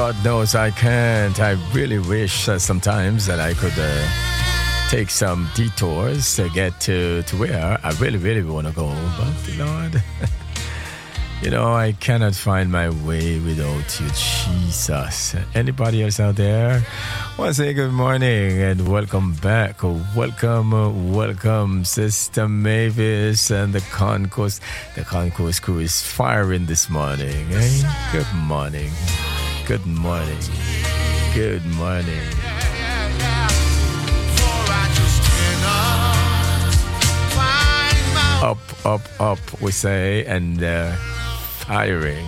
God knows I can't. I really wish sometimes that I could take some detours to get to where I really want to go. But, Lord, I cannot find my way without you, Jesus. Anybody else out there? I want to say good morning and welcome back. Welcome, Sister Mavis and the Concourse. The Concourse crew is firing this morning. Eh? Good morning. Good morning. Good morning. Up, we say, and firing.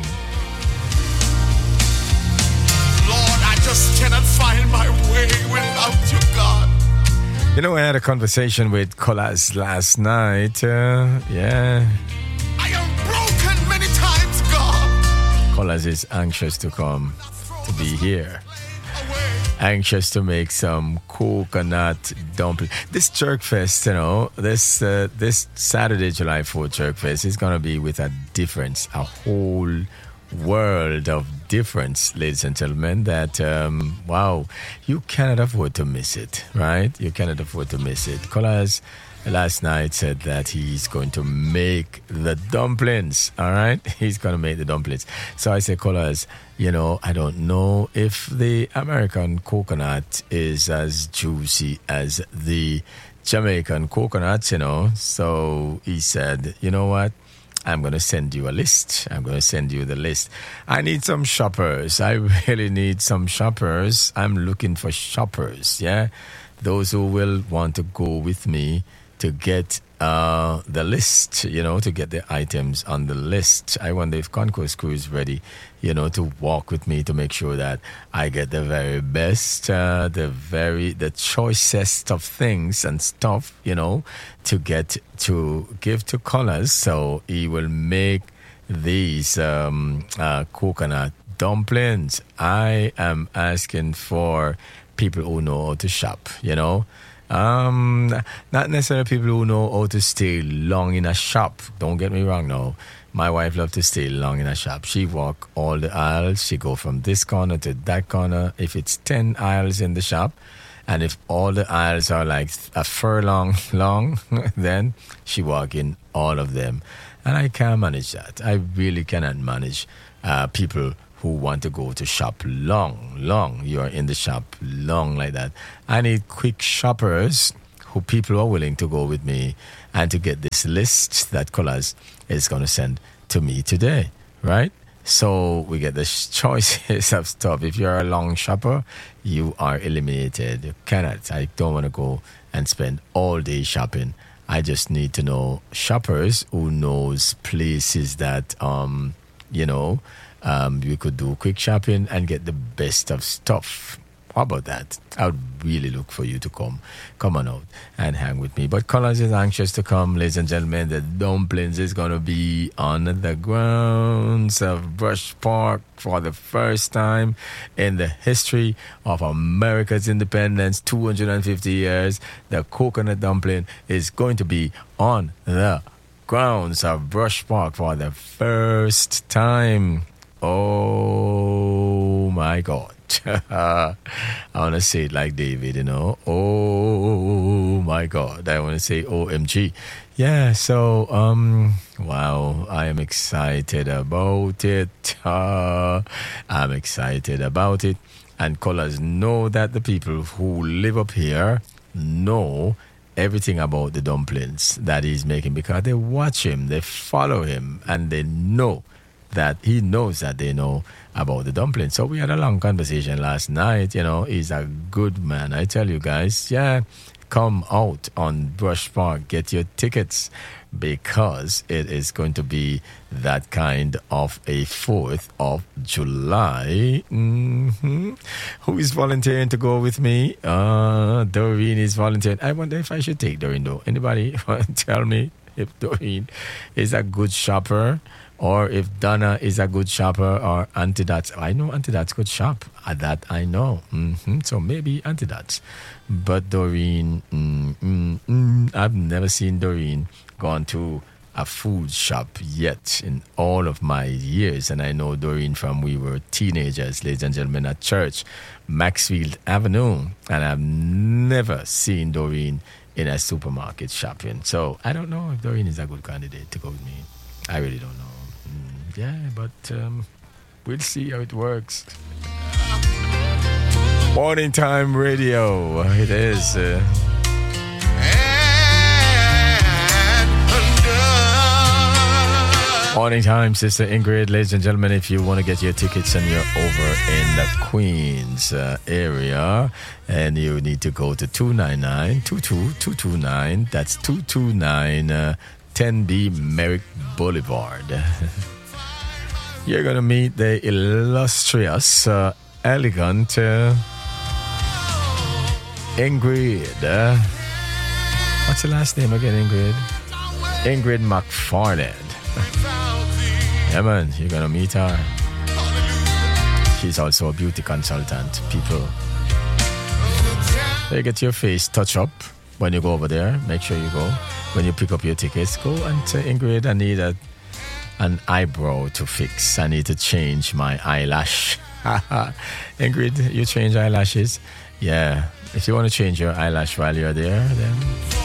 Lord, I just cannot find my way without you, God. I had a conversation with Kolas last night. Yeah. I am broken many times, God. Kolas is anxious to come, to be here. Anxious to make some coconut dumpling. This Jerk Fest, this Saturday, July 4th Jerk Fest is going to be with a difference, a whole world of difference, ladies and gentlemen, that, wow, you cannot afford to miss it, right? You cannot afford to miss it. Kolas last night said that he's going to make the dumplings, all right? He's going to make the dumplings. So I said, Kolas, I don't know if the American coconut is as juicy as the Jamaican coconut, So he said, you know what? I'm going to send you a list. I'm going to send you the list. I need some shoppers. I really need some shoppers. I'm looking for shoppers, yeah? Those who will want to go with me to get the list, to get the items on the list. I wonder if Concourse Crew is ready, to walk with me to make sure that I get the very best, the choicest of things and stuff, to get to give to Kolas. So he will make these coconut dumplings. I am asking for people who know how to shop, not necessarily people who know how to stay long in a shop. Don't get me wrong now. My wife loves to stay long in a shop. She walk all the aisles. She go from this corner to that corner. If it's 10 aisles in the shop, and if all the aisles are like a furlong long, then she walk in all of them. And I can't manage that. I really cannot manage people who want to go to shop long. You are in the shop long like that. I need quick shoppers people who are willing to go with me and to get this list that Kolas is going to send to me today, right? So we get the choices of stuff. If you're a long shopper, you are eliminated. You cannot. I don't want to go and spend all day shopping. I just need to know shoppers who knows places that, you could do quick shopping and get the best of stuff. How about that? I would really look for you to come on out and hang with me. But Kolas is anxious to come, ladies and gentlemen. The dumplings is going to be on the grounds of Brush Park for the first time in the history of America's independence, 250 years. The coconut dumpling is going to be on the grounds of Brush Park for the first time. Oh my God. I want to say it like David, Oh my God. I want to say OMG. Yeah, so, wow, I am excited about it. I'm excited about it. And callers know that the people who live up here know everything about the dumplings that he's making because they watch him, they follow him, and they know that he knows that they know about the dumplings. So we had a long conversation last night. He's a good man. I tell you guys, yeah, come out on Brush Park, get your tickets because it is going to be that kind of a 4th of July. Mm-hmm. Who is volunteering to go with me? Doreen is volunteering. I wonder if I should take Doreen though. Anybody tell me if Doreen is a good shopper? Or if Donna is a good shopper, or Auntie Dots. I know Auntie Dots could shop. That I know. So maybe Auntie Dots. But Doreen, I've never seen Doreen gone to a food shop yet in all of my years. And I know Doreen from we were teenagers, ladies and gentlemen, at church, Maxfield Avenue. And I've never seen Doreen in a supermarket shopping. So I don't know if Doreen is a good candidate to go with me. I really don't know. Yeah, but we'll see how it works. Morning Time Radio. It is. Morning Time, Sister Ingrid. Ladies and gentlemen, if you want to get your tickets and you're over in the Queens area, and you need to go to 229. That's 229 10B Merrick Boulevard. You're going to meet the illustrious, elegant Ingrid. What's the last name again, Ingrid? Ingrid McFarland. Yeah, man, you're going to meet her. She's also a beauty consultant. People, you get your face touch up when you go over there. Make sure you go. When you pick up your tickets, go and say, Ingrid, I need an eyebrow to fix. I need to change my eyelash. Ingrid, you change eyelashes? Yeah. If you want to change your eyelash while you're there, then